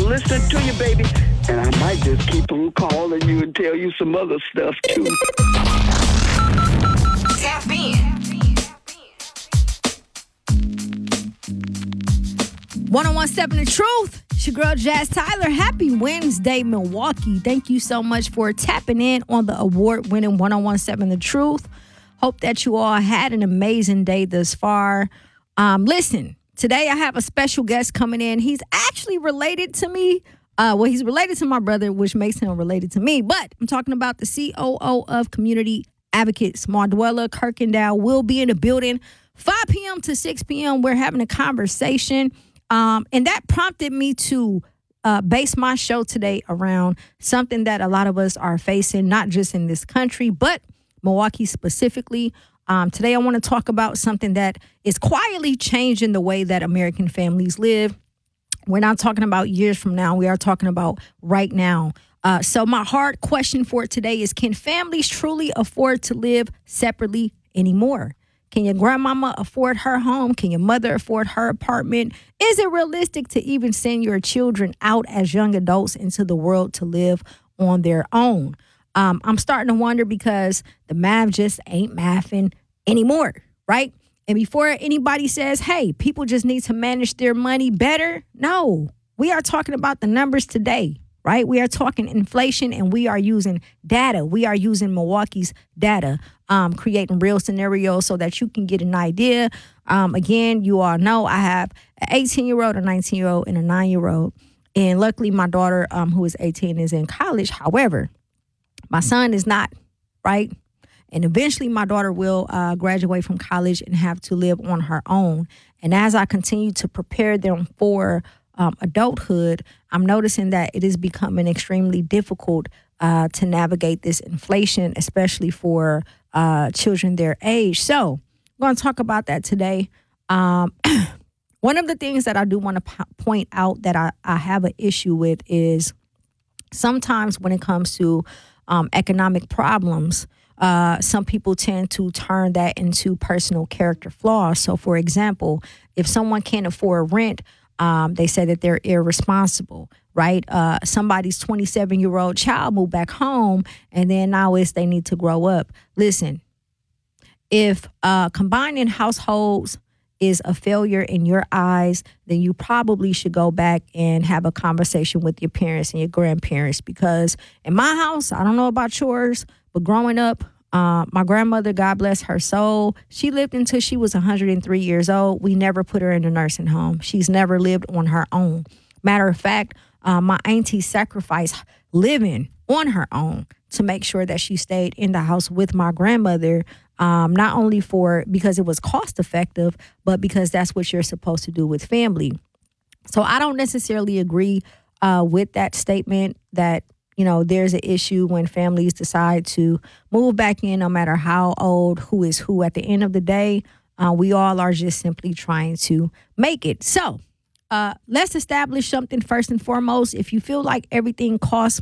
listening to you, baby. And I might just keep on calling you and tell you some other stuff, too. Tap in. 1017 The Truth. It's your girl, Jazz Tyler. Happy Wednesday, Milwaukee. Thank you so much for tapping in on the award-winning 1017 The Truth. Hope that you all had an amazing day thus far. Listen, today I have a special guest coming in. He's actually related to me. He's related to my brother, which makes him related to me. But I'm talking about the COO of Community Advocates, Mardwella Kirkendall, will be in the building 5 p.m. to 6 p.m. We're having a conversation. And that prompted me to base my show today around something that a lot of us are facing, not just in this country, but Milwaukee specifically. Today, I want to talk about something that is quietly changing the way that American families live. We're not talking about years from now. We are talking about right now. So my hard question for today is, can families truly afford to live separately anymore? Can your grandmama afford her home? Can your mother afford her apartment? Is it realistic to even send your children out as young adults into the world to live on their own? I'm starting to wonder because the math just ain't mathing anymore, right? And before anybody says, hey, people just need to manage their money better, no, we are talking about the numbers today, right? We are talking inflation, and we are using data. We are using Milwaukee's data, creating real scenarios so that you can get an idea. Again, you all know I have an 18-year-old, a 19-year-old, and a 9-year-old. And luckily, my daughter, who is 18, is in college. However, my son is not, right? And eventually, my daughter will graduate from college and have to live on her own. And as I continue to prepare them for adulthood, I'm noticing that it is becoming extremely difficult to navigate this inflation, especially for children their age. So I'm going to talk about that today. One of the things that I do want to point out that I have an issue with is sometimes when it comes to economic problems, some people tend to turn that into personal character flaws. So, for example, if someone can't afford rent, they say that they're irresponsible, right? Somebody's 27-year-old child moved back home, and then now they need to grow up. Listen, if combining households is a failure in your eyes, then you probably should go back and have a conversation with your parents and your grandparents. Because in my house, I don't know about yours, but growing up, my grandmother, God bless her soul, she lived until she was 103 years old. We never put her in a nursing home. She's never lived on her own. Matter of fact, my auntie sacrificed living on her own to make sure that she stayed in the house with my grandmother, not only because it was cost effective, but because that's what you're supposed to do with family. So I don't necessarily agree with that statement that, you know, there's an issue when families decide to move back in, no matter how old, who is who. At the end of the day, we all are just simply trying to make it. So let's establish something first and foremost. If you feel like everything costs